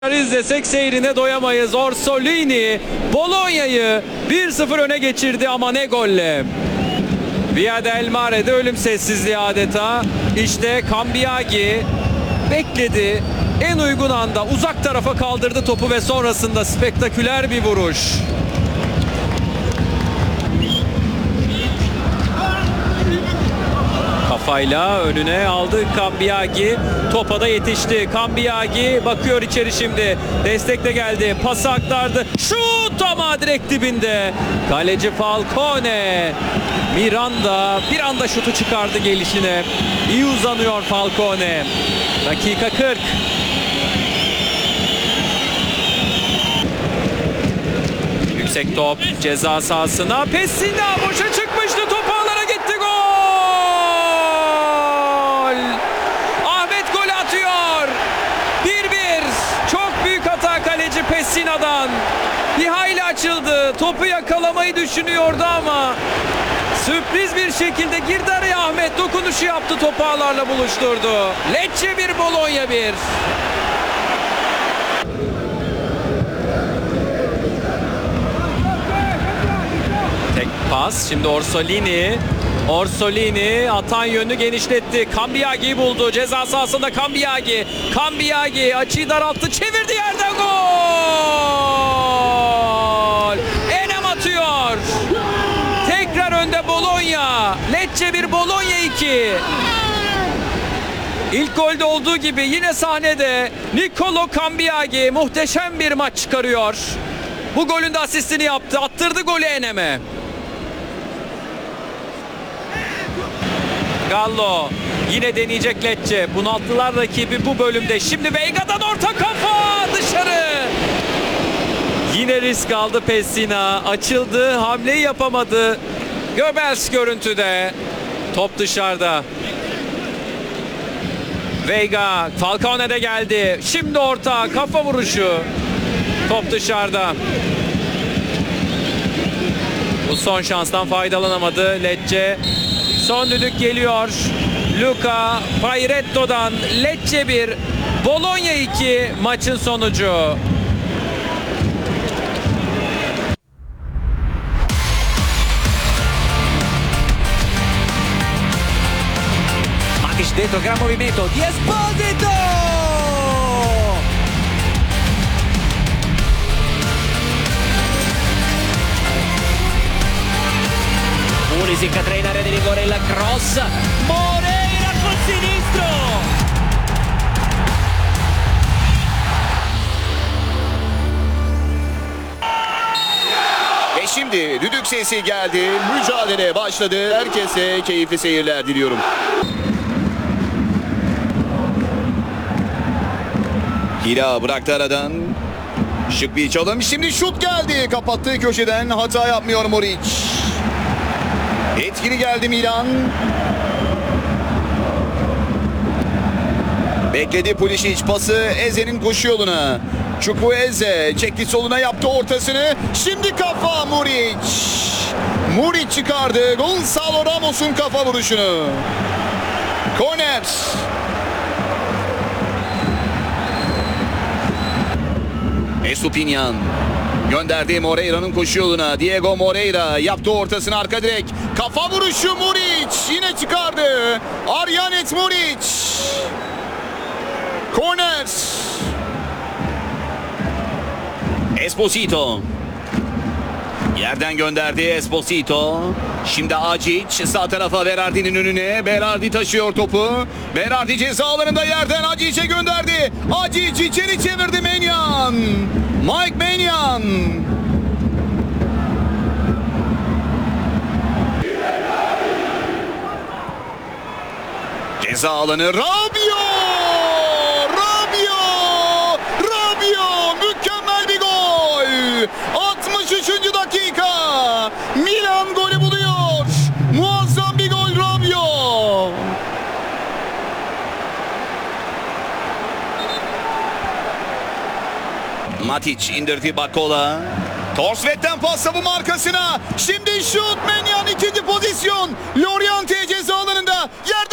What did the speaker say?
İzlesek seyrine doyamayız. Orsolini Bologna'yı 1-0 öne geçirdi ama ne golle. Via del Mare'de ölüm sessizliği adeta. İşte Cambiagi bekledi. En uygun anda uzak tarafa kaldırdı topu ve sonrasında spektaküler bir vuruş. Kafayla önüne aldı Cambiagi. Topa da yetişti. Cambiagi bakıyor içeri şimdi. Destek de geldi. Pası aktardı. Şut ama direkt dibinde. Kaleci Falcone. Miranda bir anda şutu çıkardı gelişine. İyi uzanıyor Falcone. Dakika 40. Yüksek top ceza sahasına. Pessina boşa çıkmıştı. Top ağlara gitti. Gol! Ahmet gol atıyor. 1-1. Çok büyük hata kaleci Pessina'dan. Bir hayli açıldı. Topu yakalamayı düşünüyordu ama sürpriz bir şekilde girdi araya Ahmet. Dokunuşu yaptı. Topu ağlarla buluşturdu. Lecce 1, Bologna 1. Tek pas. Şimdi Orsolini. Orsolini atan yönünü genişletti. Cambiagi'yi buldu. Ceza sahasında Cambiagi. Cambiagi açıyı daralttı. Çevirdi yerden gol. Enem atıyor. Tekrar önde Bologna. Lecce 1, Bologna 2. İlk golde olduğu gibi yine sahnede Nicolo Cambiagi muhteşem bir maç çıkarıyor. Bu golün de asistini yaptı. Attırdı golü Enem'e. Gallo yine deneyecek Lecce. Bunalttılar rakibi bu bölümde. Şimdi Veiga'dan orta kafa dışarı. Yine risk aldı Pessina. Açıldı. Hamleyi yapamadı. Goebbels görüntüde. Top dışarıda. Veiga Falcone'de geldi. Şimdi orta kafa vuruşu. Top dışarıda. Bu son şanstan faydalanamadı Lecce. Son düdük geliyor. Luca Pairetto'dan Lecce 1, Bologna 2 maçın sonucu. Matic dentro, gran movimento di Esposito! Pulisic entra in area di rigore, il cross, Moreira col sinistro! Ve şimdi düdük sesi geldi, mücadele başladı. Herkese keyifli seyirler diliyorum. Hira bıraktı aradan. Şık bir çalım. Şimdi şut geldi. Kapattığı köşeden hata yapmıyor Moric. Etkili geldi Milan. Bekledi Pulisic pası Eze'nin koşu yoluna. Chukwueze çekti soluna yaptı ortasını. Şimdi kafa Muric. Muric çıkardı. Gonzalo Ramos'un kafa vuruşunu. Korner. Estupinyan gönderdi Moreira'nın koşu yoluna. Diego Moreira yaptı ortasını arka direk. Kafa vuruşu Muric yine çıkardı. Arjanet Muric. Korner. Esposito. Yerden gönderdi Esposito. Şimdi Acic sağ tarafa Berardi'nin önüne. Berardi taşıyor topu. Berardi ceza alanında yerden Acic'e gönderdi. Acic içeri çevirdi Maignan. Mike Maignan. Ceza alanı Rabiot. Rabiot. Mükemmel bir gol. 63. dakika. Milan golü buluyor. Muazzam bir gol Rabiot. Matic indirdi Bakola. Torsvet'ten passa bu markasına. Şimdi şut Maignan ikinci pozisyon. Loriente ceza alanında. Yerde